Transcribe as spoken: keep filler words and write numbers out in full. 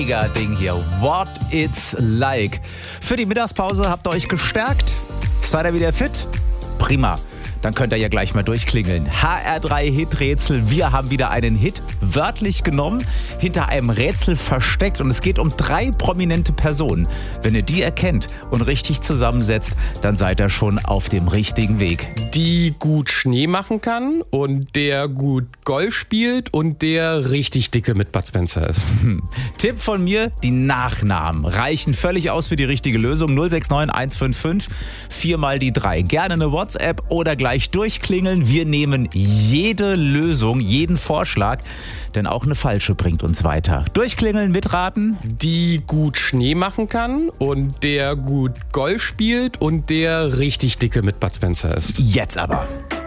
Mega Ding hier. What It's Like. Für die Mittagspause habt ihr euch gestärkt? Seid ihr wieder fit? Prima. Dann könnt ihr ja gleich mal durchklingeln. H R drei Hiträtsel. Wir haben wieder einen Hit wörtlich genommen, hinter einem Rätsel versteckt. Und es geht um drei prominente Personen. Wenn ihr die erkennt und richtig zusammensetzt, dann seid ihr schon auf dem richtigen Weg. Die gut Schnee machen kann und der gut Golf spielt und der richtig dicke mit Bud Spencer ist. Hm. Tipp von mir, die Nachnamen reichen völlig aus für die richtige Lösung. null sechs neun eins fünf fünf vier mal die drei. Gerne eine WhatsApp oder gleich durchklingeln. Wir nehmen jede Lösung, jeden Vorschlag, denn auch eine falsche bringt uns weiter. Durchklingeln, mitraten. Die gut Schnee machen kann und der gut Golf spielt und der richtig dicke mit Bud Spencer ist. Jetzt aber.